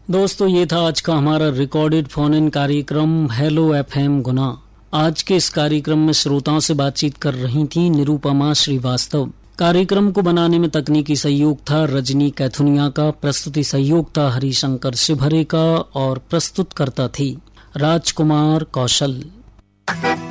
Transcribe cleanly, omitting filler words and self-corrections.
दोस्तों, ये था आज का हमारा रिकॉर्डेड फोन इन कार्यक्रम हेलो एफएम गुना। आज के इस कार्यक्रम में श्रोताओं से बातचीत कर रही थी निरूपमा श्रीवास्तव। कार्यक्रम को बनाने में तकनीकी सहयोग था रजनी कैथुनिया का, प्रस्तुति सहयोग था हरिशंकर शिवहरे का और प्रस्तुत करता थी राजकुमार कौशल।